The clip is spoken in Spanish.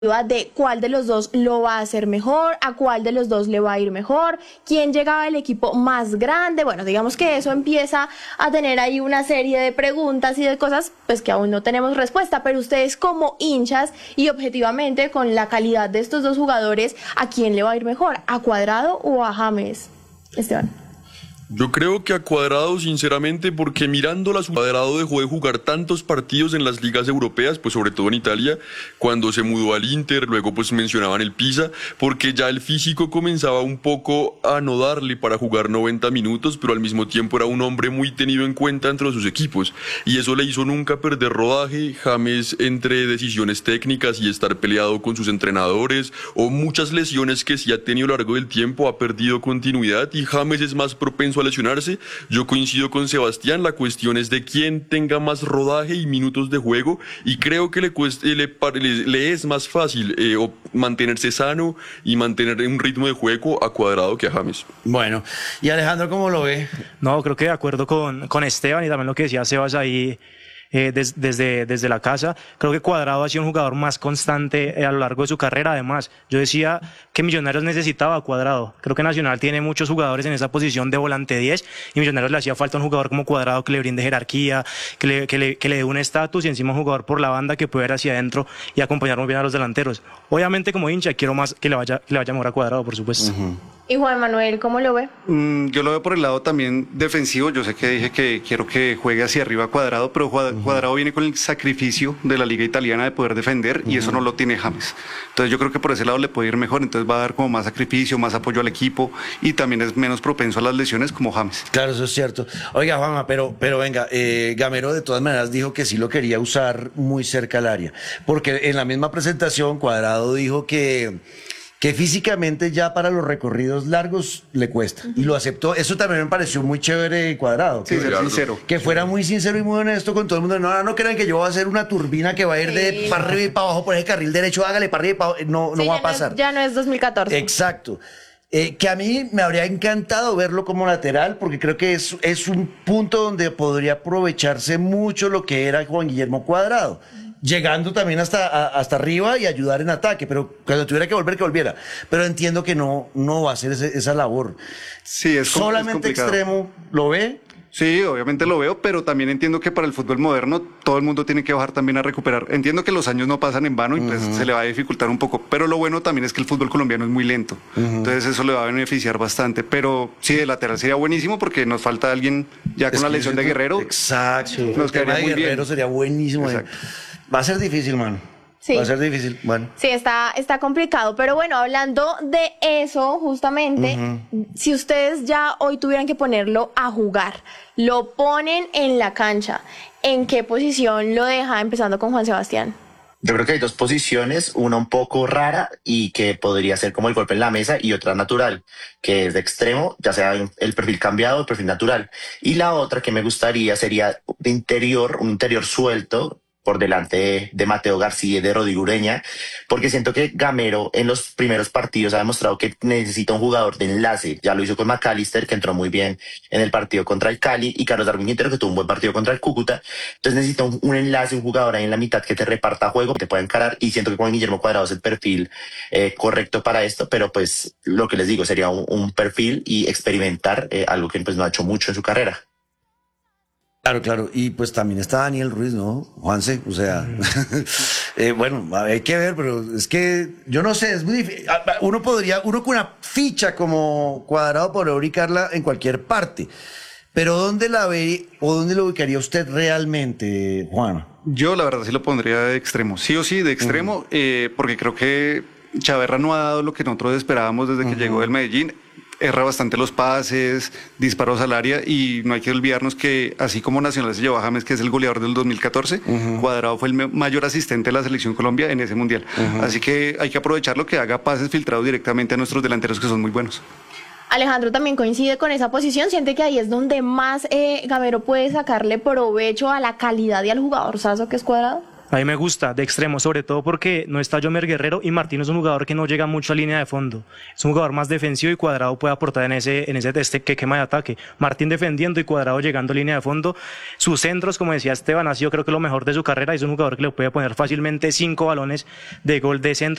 de cuál de los dos lo va a hacer mejor, a cuál de los dos le va a ir mejor, quién llegaba al equipo más grande. Bueno, digamos que eso empieza a tener ahí una serie de preguntas y de cosas pues que aún no tenemos respuesta, pero ustedes como hinchas y objetivamente con la calidad de estos dos jugadores, ¿a quién le va a ir mejor? ¿A Cuadrado o a James? Esteban. Yo creo que a Cuadrado, sinceramente, porque mirándola, Cuadrado dejó de jugar tantos partidos en las ligas europeas, pues sobre todo en Italia, cuando se mudó al Inter, luego pues mencionaban el Pisa, porque ya el físico comenzaba un poco a no darle para jugar 90 minutos, pero al mismo tiempo era un hombre muy tenido en cuenta entre sus equipos, y eso le hizo nunca perder rodaje. James, entre decisiones técnicas y estar peleado con sus entrenadores, o muchas lesiones que sí ha tenido a lo largo del tiempo, ha perdido continuidad, y James es más propenso a lesionarse. Yo coincido con Sebastián, la cuestión es de quién tenga más rodaje y minutos de juego, y creo que le es más fácil mantenerse sano y mantener un ritmo de juego a Cuadrado que a James. Bueno, ¿y Alejandro cómo lo ve? No, creo que de acuerdo con Esteban y también lo que decía Sebas ahí. Desde la casa, creo que Cuadrado ha sido un jugador más constante a lo largo de su carrera. Además, yo decía que Millonarios necesitaba a Cuadrado. Creo que Nacional tiene muchos jugadores en esa posición de volante 10 y Millonarios le hacía falta un jugador como Cuadrado que le brinde jerarquía, que le dé un estatus, y encima un jugador por la banda que pueda ir hacia adentro y acompañar muy bien a los delanteros. Obviamente, como hincha, quiero más que le vaya mejor a Cuadrado, por supuesto. Y Juan Manuel, ¿cómo lo ve? Yo lo veo por el lado también defensivo. Yo sé que dije que quiero que juegue hacia arriba Cuadrado, pero Cuadrado viene con el sacrificio de la liga italiana de poder defender, y eso no lo tiene James. Entonces yo creo que por ese lado le puede ir mejor. Entonces va a dar como más sacrificio, más apoyo al equipo, y también es menos propenso a las lesiones como James. Claro, eso es cierto. Oiga, Juanma, pero venga, Gamero de todas maneras dijo que sí lo quería usar muy cerca al área, porque en la misma presentación Cuadrado dijo que físicamente ya para los recorridos largos le cuesta. Y lo aceptó. Eso también me pareció muy chévere Cuadrado. Sí, ser sincero. Que fuera muy sincero y muy honesto con todo el mundo. No crean que yo voy a hacer una turbina que va a ir de para arriba y para abajo por ese carril derecho. Hágale para arriba y para abajo. No va a pasar. Ya no es 2014. Exacto. Que a mí me habría encantado verlo como lateral, porque creo que es un punto donde podría aprovecharse mucho lo que era Juan Guillermo Cuadrado, llegando también hasta arriba y ayudar en ataque, pero cuando tuviera que volver, que volviera. Pero entiendo que no va a hacer esa labor. Sí, solamente es extremo, ¿lo ve? Sí, obviamente lo veo, pero también entiendo que para el fútbol moderno todo el mundo tiene que bajar también a recuperar. Entiendo que los años no pasan en vano y pues se le va a dificultar un poco, pero lo bueno también es que el fútbol colombiano es muy lento, entonces eso le va a beneficiar bastante. Pero sí, de lateral sería buenísimo porque nos falta alguien ya con la lesión de Guerrero. Exacto. Nos quedaría muy Guerrero bien. Sería buenísimo. Va a ser difícil, mano. Sí. Va a ser difícil, bueno. Sí, está complicado, pero bueno, hablando de eso, justamente, si ustedes ya hoy tuvieran que ponerlo a jugar, lo ponen en la cancha, ¿en qué posición lo deja? Empezando con Juan Sebastián. Yo creo que hay dos posiciones, una un poco rara y que podría ser como el golpe en la mesa, y otra natural, que es de extremo, ya sea el perfil cambiado o el perfil natural. Y la otra que me gustaría sería de interior, un interior suelto, por delante de Mateo García y de Rodrigo Ureña, porque siento que Gamero en los primeros partidos ha demostrado que necesita un jugador de enlace. Ya lo hizo con McAllister, que entró muy bien en el partido contra el Cali, y Carlos Darwin Quintero, que tuvo un buen partido contra el Cúcuta. Entonces necesita un enlace, un jugador ahí en la mitad que te reparta juego, que te pueda encarar, y siento que Juan Guillermo Cuadrado es el perfil correcto para esto, pero pues lo que les digo sería un perfil y experimentar algo que pues no ha hecho mucho en su carrera. Claro. Y pues también está Daniel Ruiz, ¿no? Juanse, o sea, bueno, hay que ver, pero es que yo no sé, es muy difícil. Uno con una ficha como Cuadrado podría ubicarla en cualquier parte, pero ¿dónde la ve o dónde lo ubicaría usted realmente, Juan? Yo la verdad sí lo pondría de extremo, sí o sí de extremo, porque creo que Chaverra no ha dado lo que nosotros esperábamos desde que llegó del Medellín. Erra bastante los pases, disparos al área, y no hay que olvidarnos que así como Nacional se llevó a James, que es el goleador del 2014, Cuadrado fue el mayor asistente de la Selección Colombia en ese mundial. Así que hay que aprovecharlo, que haga pases filtrados directamente a nuestros delanteros, que son muy buenos. Alejandro también coincide con esa posición, siente que ahí es donde más Gamero puede sacarle provecho a la calidad y al jugadorzazo que es Cuadrado. A mí me gusta de extremo, sobre todo porque no está Yomer Guerrero y Martín es un jugador que no llega mucho a línea de fondo. Es un jugador más defensivo y Cuadrado puede aportar en ese que quema de ataque. Martín defendiendo y Cuadrado llegando a línea de fondo. Sus centros, como decía Esteban, ha sido creo que lo mejor de su carrera. Es un jugador que le puede poner fácilmente 5 balones de gol de centro.